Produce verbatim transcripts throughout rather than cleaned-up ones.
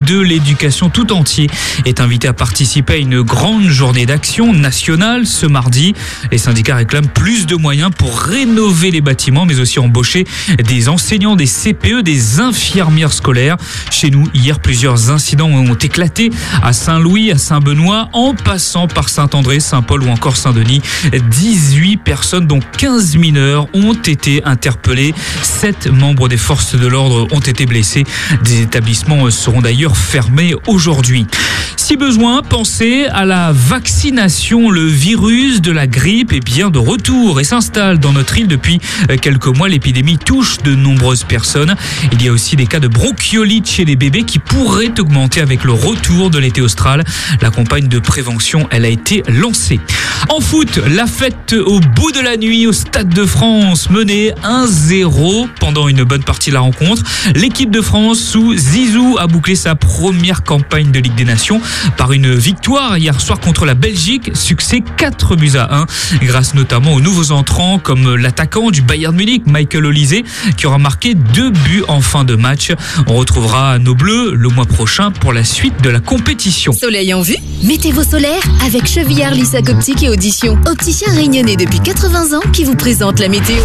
de l'éducation tout entier est invité à participer à une grande journée d'action nationale ce mardi. Les syndicats réclament plus de moyens pour rénover les bâtiments, mais aussi embaucher des enseignants, des C P E, des infirmières scolaires. Chez nous, hier, plusieurs incidents ont éclaté à Saint-Louis, à Saint-Benoît, en passant par Saint-André, Saint-Paul ou encore Saint-Denis. dix-huit personnes, dont quinze mineurs, ont été interpellées. sept membres des forces de l'ordre ont été blessés. Des établissements seront d'ailleurs fermés aujourd'hui. Si besoin, pensez à la vaccination. Le virus de la grippe est bien de retour et s'installe dans notre île depuis quelques mois. L'épidémie touche de nombreuses personnes. Il y a aussi des cas de bronchiolite chez les bébés qui pourraient augmenter avec le retour de l'été austral. La campagne de prévention, elle a été lancée. En foot, la fête au bout de la nuit au Stade de France, menée un zéro pendant une bonne partie de la rencontre. L'équipe de France sous Zizou a bouclé sa première campagne de Ligue des Nations par une victoire hier soir contre la Belgique, succès quatre buts à un, grâce notamment aux nouveaux entrants comme l'attaquant du Bayern Munich, Michael Olise, qui aura marqué deux buts en fin de match. On retrouvera nos Bleus le mois prochain pour la suite de la compétition. Soleil en vue? Météo solaire avec Chevillard Lissac Optique et Audition. Opticien réunionnais depuis quatre-vingts ans qui vous présente la météo.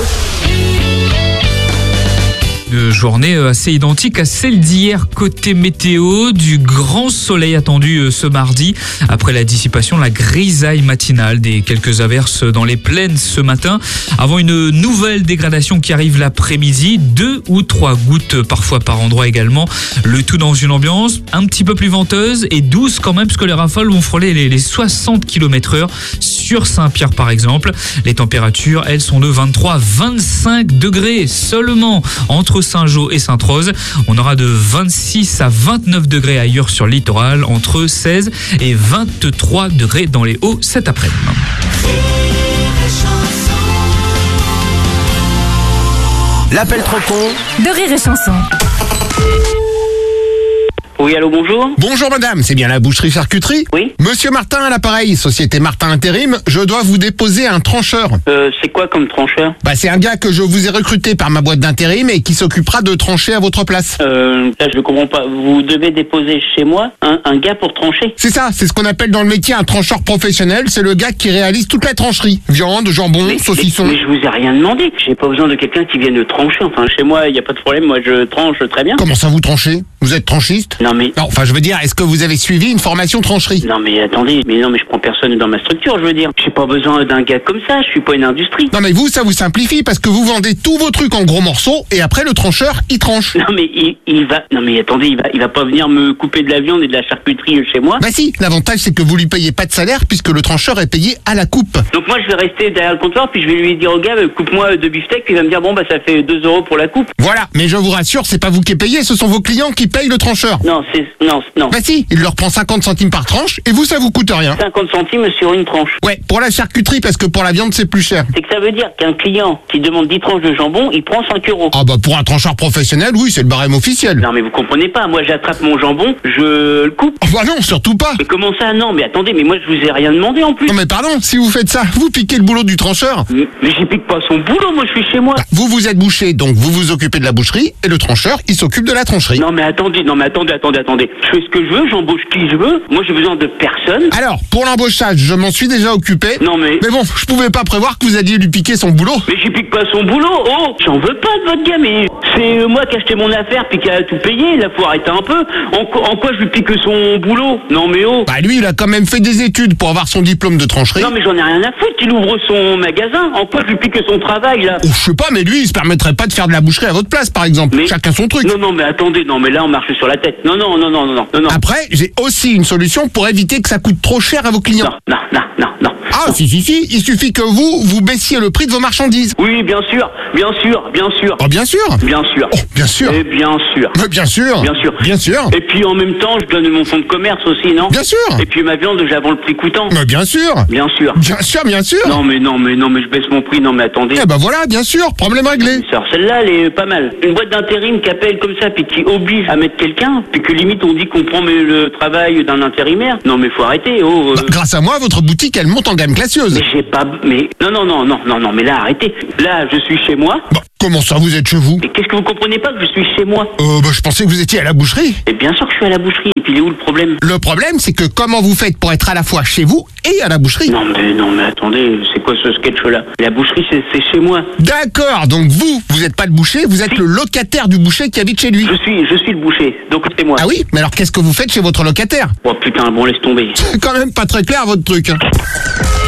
Une journée assez identique à celle d'hier côté météo, du grand soleil attendu ce mardi après la dissipation de la grisaille matinale, des quelques averses dans les plaines ce matin avant une nouvelle dégradation qui arrive l'après-midi, deux ou trois gouttes parfois par endroit également, le tout dans une ambiance un petit peu plus venteuse et douce quand même, parce que les rafales vont frôler les, les soixante kilomètres heure sur Saint-Pierre par exemple. Les températures, elles, sont de vingt-trois à vingt-cinq degrés seulement entre Saint-Jean et Sainte-Rose. On aura de vingt-six à vingt-neuf degrés ailleurs sur le littoral, entre seize et vingt-trois degrés dans les Hauts cet après-midi. L'appel trop con de Rire et Chanson. Oui, allô, bonjour. Bonjour madame, c'est bien la boucherie-charcuterie? Oui. Monsieur Martin à l'appareil, société Martin Intérim, je dois vous déposer un trancheur. Euh, c'est quoi comme trancheur? Bah c'est un gars que je vous ai recruté par ma boîte d'intérim et qui s'occupera de trancher à votre place. Euh, là, je comprends pas. Vous devez déposer chez moi un, un gars pour trancher? C'est ça, c'est ce qu'on appelle dans le métier un trancheur professionnel, c'est le gars qui réalise toute la trancherie. Viande, jambon, mais, saucisson. Mais, mais je vous ai rien demandé. J'ai pas besoin de quelqu'un qui vienne trancher. Enfin, chez moi, il y a pas de problème. Moi, je tranche très bien. Comment ça vous tranchez? Vous êtes tranchiste? Non, mais... Non, enfin je veux dire, est-ce que vous avez suivi une formation trancherie? Non, mais attendez. Mais non, mais je prends personne dans ma structure, je veux dire. J'ai pas besoin d'un gars comme ça. Je suis pas une industrie. Non mais vous, ça vous simplifie parce que vous vendez tous vos trucs en gros morceaux et après le trancheur, il tranche. Non, mais il, il va... Non, mais attendez, il va, il va pas venir me couper de la viande et de la charcuterie chez moi. Bah si, l'avantage c'est que vous lui payez pas de salaire puisque le trancheur est payé à la coupe. Donc moi, je vais rester derrière le comptoir, puis je vais lui dire au gars, coupe-moi deux beefsteaks, puis il va me dire, bon, bah ça fait deux euros pour la coupe. Voilà, mais je vous rassure, c'est pas vous qui payez, ce sont vos clients qui payent le trancheur. Non, c'est... Non, non. Bah si, il leur prend cinquante centimes par tranche et vous, ça vous coûte rien. cinquante centimes sur une tranche. Ouais, pour la charcuterie parce que pour la viande c'est plus cher. C'est que ça veut dire qu'un client qui demande dix tranches de jambon, il prend cinq euros. Ah bah pour un trancheur professionnel, oui, c'est le barème officiel. Non mais vous comprenez pas, moi j'attrape mon jambon, je le coupe. Oh bah non, surtout pas. Mais comment ça? Non, mais attendez, mais moi je vous ai rien demandé en plus. Non mais pardon, si vous faites ça, vous piquez le boulot du trancheur. Mais, mais j'y pique pas son boulot, moi je suis chez moi. Bah, vous vous êtes bouché, donc vous vous occupez de la boucherie et le trancheur, il s'occupe de la trancherie. Non mais attendez, non mais attendez, attendez, attendez. Je fais ce que je veux, j'embauche qui je veux. Moi j'ai besoin de personne. Alors, pour l'embauchage, je m'en suis déjà occupé. Non mais... Mais bon, je pouvais pas prévoir que vous alliez lui piquer son boulot. Mais j'y pique pas son boulot, oh. J'en veux pas de votre gars, mais c'est euh, moi qui ai acheté mon affaire puis qui a tout payé. Là, faut arrêter un peu. En, quoi- en quoi je lui pique son boulot? Non mais oh. Bah lui, il a quand même fait des études pour avoir son diplôme de trancherie. Non mais j'en ai rien à foutre, il ouvre son magasin. En quoi je lui pique son travail là? Oh, je sais pas, mais lui, il se permettrait pas de faire de la boucherie à votre place, par exemple. Mais- Chacun son truc. Non non mais attendez, non mais là on marche sur la tête. Non non non non non non non. Après, j'ai aussi une solution pour éviter que ça coûte trop cher à vos clients. Non non non non non. Ah, si, si, si, il suffit que vous, vous baissiez le prix de vos marchandises. Oui bien sûr, bien sûr, bien sûr. Oh, bien sûr. Bien sûr. Oh, bien sûr. Et bien sûr. Mais bien sûr. Bien sûr. Bien sûr. Et puis en même temps, je donne mon fonds de commerce aussi, non? Bien sûr. Et puis ma viande, j'avance le prix coûtant. Mais bien sûr. Bien sûr. Bien sûr, bien sûr. Non mais non mais non mais je baisse mon prix, non mais attendez. Eh ben voilà, bien sûr, problème réglé. Alors celle-là, elle est pas mal. Une boîte d'intérim qui appelle comme ça, puis qui oblige à mettre quelqu'un, puis que limite on dit qu'on prend mais, le travail d'un intérimaire. Non mais faut arrêter, oh. euh. Bah, grâce à moi, votre boutique, elle monte en gamme glacieuse. Mais j'ai pas... Mais... Non, non, non, non, non, non, mais là, arrêtez. Là, je suis chez moi. Bah, Comment ça, vous êtes chez vous? Et qu'est-ce que vous comprenez pas que je suis chez moi? Euh, bah, je pensais que vous étiez à la boucherie. Et bien sûr que je suis à la boucherie. Et puis il est où le problème? Le problème, c'est que comment vous faites pour être à la fois chez vous et à la boucherie? Non mais non mais attendez, c'est quoi ce sketch-là? La boucherie c'est c'est chez moi. D'accord, donc vous, vous n'êtes pas le boucher, vous êtes Si. le locataire du boucher qui habite chez lui. Je suis je suis le boucher, donc c'est moi. Ah oui? Mais alors qu'est-ce que vous faites chez votre locataire? Oh putain, bon laisse tomber. C'est quand même pas très clair votre truc. Hein.